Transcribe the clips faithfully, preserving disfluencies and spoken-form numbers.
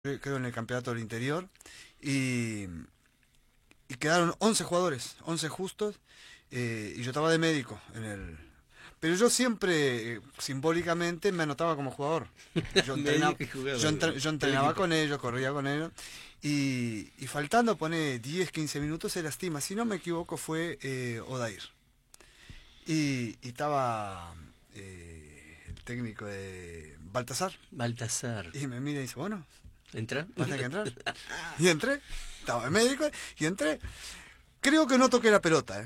creo en el campeonato del interior, y, y quedaron once jugadores, once justos, eh, y yo estaba de médico en el... Pero yo siempre, eh, simbólicamente, me anotaba como jugador. Yo entrenaba, Médico y jugador, yo entre- yo entrenaba equipo. con ellos, corría con ellos, y, y faltando, pone diez, quince minutos, se lastima. Si no me equivoco, fue eh, Odair. Y, y estaba eh, el técnico de Baltasar, Baltasar. y me mira y dice, bueno, ¿Entra? vas a tener que entrar. Y entré, estaba de médico, y entré. Creo que no toqué la pelota, ¿eh?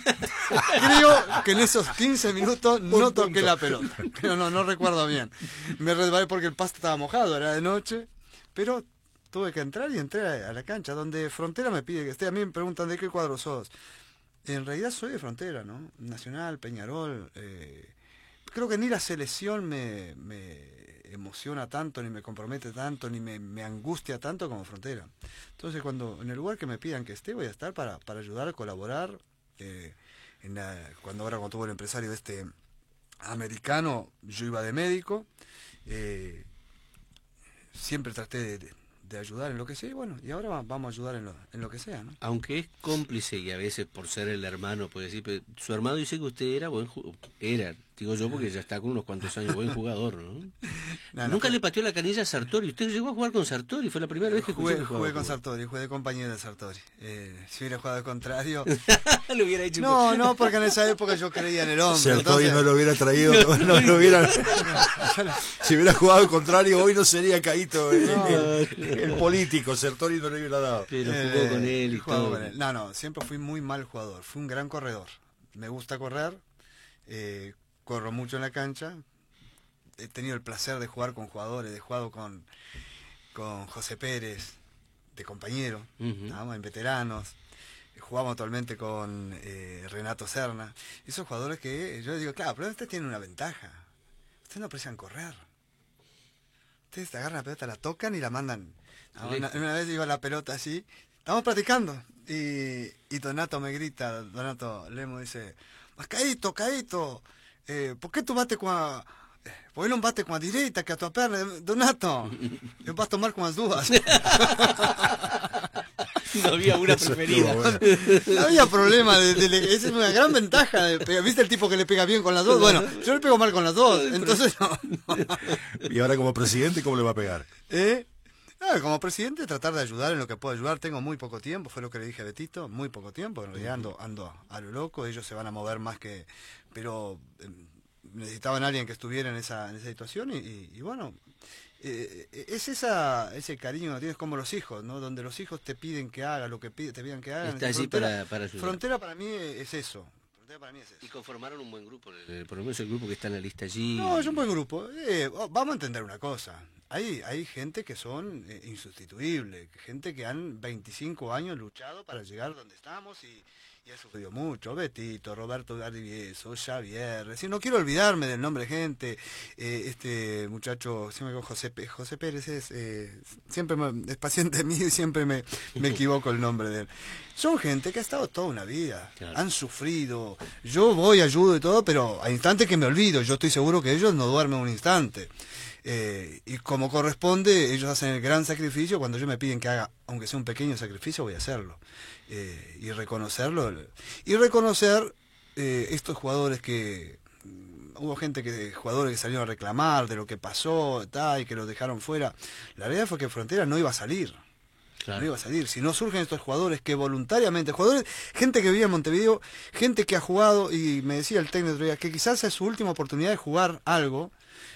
Creo que en esos quince minutos no toqué la pelota. Pero no, no recuerdo bien. Me resbalé porque el pasto estaba mojado, era de noche. Pero tuve que entrar y entré a la cancha, donde Frontera me pide que esté. A mí me preguntan de qué cuadro sos. En realidad soy de Frontera, ¿no? Nacional, Peñarol. Eh, creo que ni la selección me, me emociona tanto, ni me compromete tanto, ni me, me angustia tanto como Frontera. Entonces, cuando en el lugar que me pidan que esté, voy a estar para, para ayudar, colaborar. Eh, en la, cuando ahora cuando tuvo el empresario este americano, yo iba de médico. Eh, siempre traté de, de, de ayudar en lo que sea, y bueno, y ahora va- vamos a ayudar en lo, en lo que sea, ¿no? Aunque es cómplice y a veces por ser el hermano puede decir, pero su hermano dice que usted era buen jugador. Era, digo yo porque ya está con unos cuantos años, buen jugador, ¿no? No, no, Nunca fue- le pateó la canilla a Sartori. Usted llegó a jugar con Sartori, fue la primera vez que escuché Jugué, que jugaba jugué con fútbol. Sartori, jugué de compañero de Sartori. Eh, si hubiera jugado al contrario... Le hubiera hecho No, no, porque en esa época yo creía en el hombre. Sartori entonces- no lo hubiera traído, no, no lo hubiera... Si hubiera jugado al contrario, hoy no sería Caíto el, el- el político. Sartori no le hubiera dado. Pero Eh, jugó con él y jugaba todo. con él. No, no, siempre fui muy mal jugador. Fui un gran corredor. Me gusta correr, eh, corro mucho en la cancha. He tenido el placer de jugar con jugadores, he jugado con, con José Pérez, de compañero, Ujú. estábamos en veteranos. Jugamos actualmente con eh, Renato Serna. Esos jugadores que yo digo, claro, pero ustedes tienen una ventaja. Ustedes no aprecian correr. Ustedes te agarran la pelota, la tocan y la mandan. Ah, Una, una vez digo la pelota así, estamos practicando. Y, y Donato me grita, Donato Lemo dice, mas Caíto, Caíto, eh, por que tu bate com a... eh, Por que não bate com a direita que a tua perna? Donato, eu vas tomar com as duas. No había una preferida. Estuvo bueno. No había problema, de, de- de- esa es una gran ventaja. De pegar. ¿Viste el tipo que le pega bien con las dos? Bueno, yo le pego mal con las dos, entonces no. Y ahora como presidente, ¿cómo le va a pegar? ¿Eh? Ah, como presidente tratar de ayudar en lo que puedo ayudar. Tengo muy poco tiempo, fue lo que le dije a Betito, muy poco tiempo. En realidad ando, ando a lo loco, ellos se van a mover más que... Pero eh, necesitaban a alguien que estuviera en esa, en esa situación y, y- y bueno... eh, es esa ese cariño que tienes como los hijos, ¿no? Donde los hijos te piden que hagas lo que pide- te pidan que hagan. Está allí Frontera, para, para ayudar. Frontera para mí es eso. Frontera para mí es eso. Y conformaron un buen grupo, eh, por lo menos el grupo que está en la lista allí. No, es un buen grupo. Eh, oh, vamos a entender una cosa. Hay, hay gente que son eh, insustituibles, gente que han veinticinco años luchado para llegar donde estamos y, y ha sufrido mucho. Betito, Roberto Gardivieso, Xavier. Es decir, no quiero olvidarme del nombre de gente. Eh, este muchacho, siempre digo José, P- José Pérez es, eh, siempre me- es paciente mío y siempre me, me equivoco el nombre de él. Son gente que ha estado toda una vida, Claro. han sufrido. Yo voy, ayudo y todo, pero a instantes que me olvido. Yo estoy seguro que ellos no duermen un instante. Eh, y como corresponde, ellos hacen el gran sacrificio. Cuando ellos me piden que haga, aunque sea un pequeño sacrificio, voy a hacerlo. Eh, y reconocerlo. Y reconocer eh, estos jugadores que... mm, Hubo gente que, jugadores que salieron a reclamar de lo que pasó, tal, y que los dejaron fuera. La realidad fue que Frontera no iba a salir. Claro. No iba a salir. Si no surgen estos jugadores que voluntariamente, jugadores, gente que vivía en Montevideo, gente que ha jugado, y me decía el técnico otro día, que quizás es su última oportunidad de jugar algo,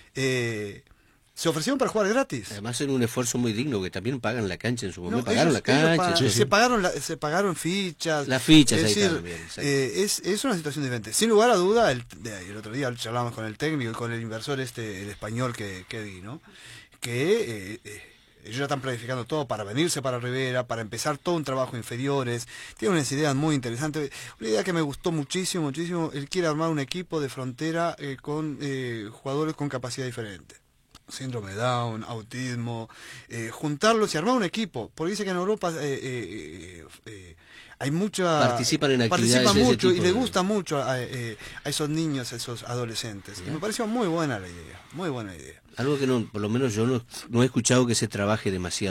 eh, se ofrecieron para jugar gratis. Además en un esfuerzo muy digno, que también pagan la cancha en su momento. No, pagaron ellos- la ellos cancha. pagan- sí, sí. se pagaron la- se pagaron fichas. Las fichas es ahí decir, también, exacto. eh, es, es una situación diferente. Sin lugar a duda, el, de- el otro día charlamos con el técnico y con el inversor este, el español que, que vi, ¿no? Que eh, eh, ellos ya están planificando todo para venirse para Rivera, para empezar todo un trabajo inferiores. Tiene unas ideas muy interesantes. Una idea que me gustó muchísimo, muchísimo. Él quiere armar un equipo de Frontera eh, con eh, jugadores con capacidad diferente. síndrome de Down, autismo, eh, juntarlos y armar un equipo, porque dice que en Europa eh, eh, eh, hay mucha... Participan en actividades participan de ese mucho y tipo les de- gusta mucho a, eh, a esos niños, a esos adolescentes. Y me pareció muy buena la idea, muy buena idea. Algo que no, por lo menos yo no, no he escuchado que se trabaje demasiado